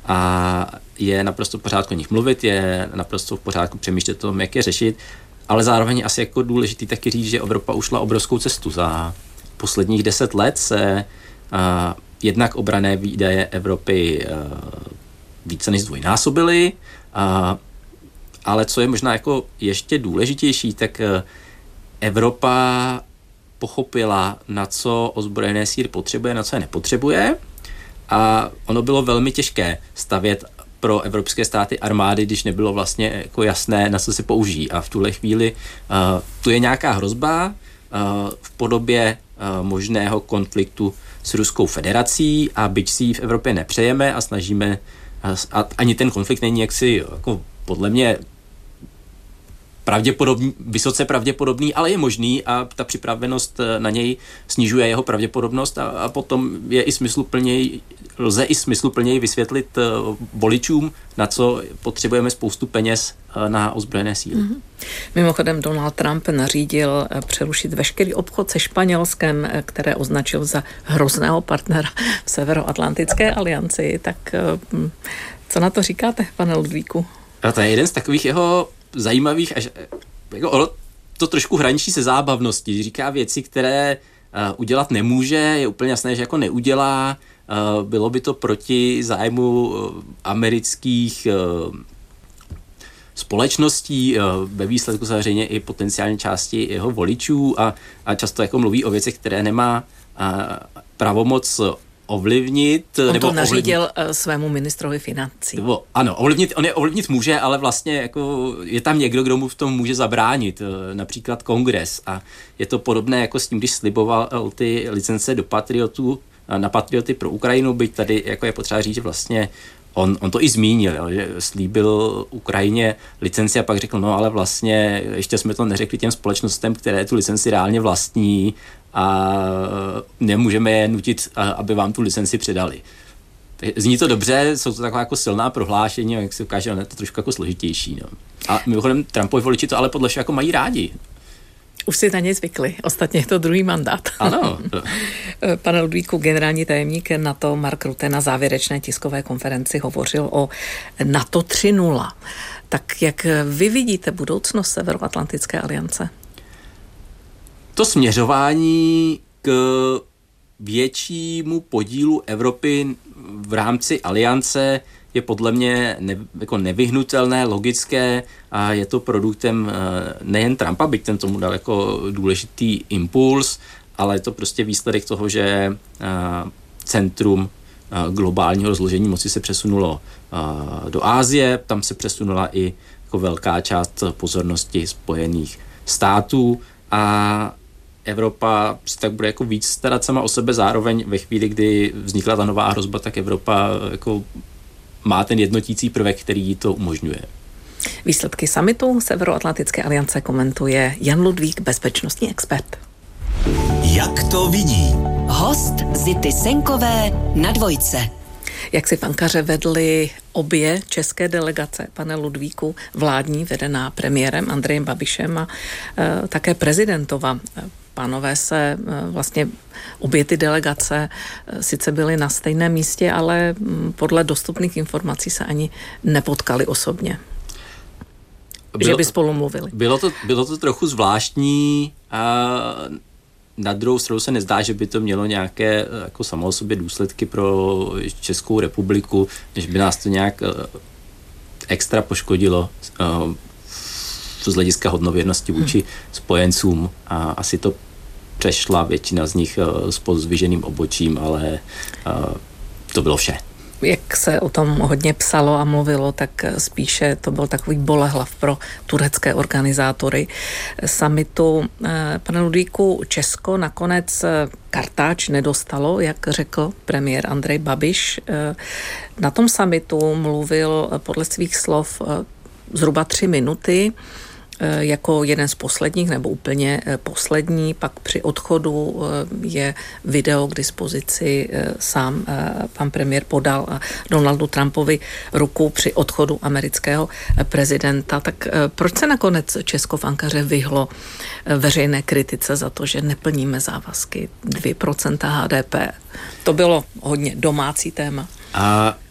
a je naprosto v pořádku o nich mluvit, je naprosto v pořádku přemýšlet o tom, jak je řešit, ale zároveň asi jako důležitý taky říct, že Evropa ušla obrovskou cestu. Za posledních 10 let se jednak obranné výdaje Evropy více než zdvojnásobily, ale co je možná jako ještě důležitější, tak Evropa pochopila, na co ozbrojené síly potřebuje, na co je nepotřebuje, a ono bylo velmi těžké stavět pro evropské státy armády, když nebylo vlastně jako jasné, na co se použijí. A v tuhle chvíli tu je nějaká hrozba v podobě možného konfliktu s Ruskou federací, a byť si ji v Evropě nepřejeme a snažíme, a ani ten konflikt není jaksi jako podle mě vysoce pravděpodobný, ale je možný, a ta připravenost na něj snižuje jeho pravděpodobnost, a potom je i lze i smysluplněji vysvětlit voličům, na co potřebujeme spoustu peněz na ozbrojené síly. Mm-hmm. Mimochodem Donald Trump nařídil přerušit veškerý obchod se Španělskem, které označil za hrozného partnera v Severoatlantické alianci. Tak co na to říkáte, pane Ludvíku? A to je jeden z takových jeho zajímavých, až jako to trošku hraničí se zábavností. Říká věci, které udělat nemůže, je úplně jasné, že jako neudělá. Bylo by to proti zájmu amerických společností, ve výsledku samozřejmě i potenciální části jeho voličů, a často jako mluví o věcech, které nemá pravomoc ovlivnit. On to nařídil svému ministrovi financí. Ano, on je ovlivnit může, ale vlastně jako je tam někdo, kdo mu v tom může zabránit, například Kongres. A je to podobné jako s tím, když sliboval ty licence na patrioty pro Ukrajinu, byť tady jako je potřeba říct, že vlastně on to i zmínil, že slíbil Ukrajině licenci a pak řekl, no ale vlastně ještě jsme to neřekli těm společnostem, které tu licenci reálně vlastní, a nemůžeme je nutit, aby vám tu licenci předali. Zní to dobře, jsou to taková jako silná prohlášení, jak se ukáže, ale je to trošku jako složitější. No. A mimochodem Trumpovi voliči to ale podle všeho jako mají rádi. Už si na něj zvykli, ostatně je to druhý mandát. Ano. Pane Ludvíku, generální tajemník NATO Mark Rutte na závěrečné tiskové konferenci hovořil o NATO 3.0. Tak jak vy vidíte budoucnost Severoatlantické aliance? To směřování k většímu podílu Evropy v rámci aliance je podle mě nevyhnutelné, logické, a je to produktem nejen Trumpa, byť ten tomu dal jako důležitý impuls, ale je to prostě výsledek toho, že centrum globálního rozložení moci se přesunulo do Asie, tam se přesunula i jako velká část pozornosti Spojených států, a Evropa se tak bude jako víc starat sama o sebe, zároveň ve chvíli, kdy vznikla ta nová hrozba, tak Evropa jako má ten jednotící prvek, který jí to umožňuje. Výsledky summitu Severoatlantické aliance komentuje Jan Ludvík, bezpečnostní expert. Jak to vidí? Host Zity Senkové na Dvojce. Jak si v Ankaře vedly obě české delegace, pane Ludvíku, vládní, vedená premiérem Andrejem Babišem a také prezidentova. Pánové se vlastně obě ty delegace sice byly na stejném místě, ale podle dostupných informací se ani nepotkali osobně. Že by spolu mluvili. Bylo to trochu zvláštní, a na druhou stranu se nezdá, že by to mělo nějaké jako samo o sobě důsledky pro Českou republiku, než by nás to nějak extra poškodilo z hlediska hodnověrnosti vůči spojencům, a asi to přešla většina z nich s pozdviženým obočím, ale to bylo vše. Jak se o tom hodně psalo a mluvilo, tak spíše to byl takový bolehlav pro turecké organizátory summitu. Pane Ludvíku, Česko nakonec kartáč nedostalo, jak řekl premiér Andrej Babiš. Na tom summitu mluvil podle svých slov zhruba 3 minuty, jako jeden z posledních, nebo úplně poslední. Pak při odchodu je video k dispozici, sám pan premiér podal Donaldu Trumpovi ruku při odchodu amerického prezidenta. Tak proč se nakonec Česko v Ankaře vyhlo veřejné kritice za to, že neplníme závazky 2% HDP? To bylo hodně domácí téma. A